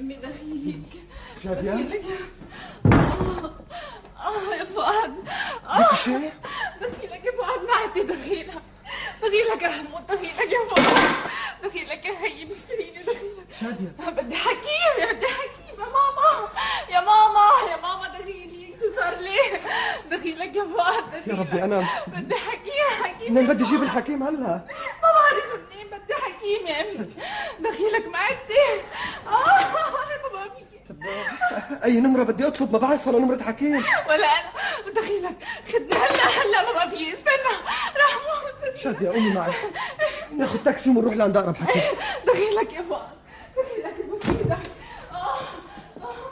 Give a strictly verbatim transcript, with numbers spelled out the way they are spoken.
امي دخيلك. شادية؟ دخيلك يا اه اه يا فؤاد. فيك شيء؟ دخيلك يا فؤاد، ما عندي دخيلك. دخيلك رح اموت. دخيلك يا فؤاد. دخيلك يا خيي، بشتريني دخيلك. شادية بدي حكيم، بدي حكيم يا ماما. يا ماما يا ماما دخيلي، شو صار لي؟ دخيلك يا فؤاد. دخيلك يا ربي أنا بدي حكيم. حكيم منين بدي أجيب الحكيم هلا؟ ما بعرف منين بدي حكيم يا امي. دخيلك ما عندي. اه ما بعرف. أي نمرة بدي أطلب؟ ما بعرف ولا نمرة حكيم. ولا أنا. دخيلك خدني هلا هلا، ما بقى في. استنى رح موت. شادية قومي معي، ناخذ تاكسي ونروح لعند أقرب حكيم. دخيلك يا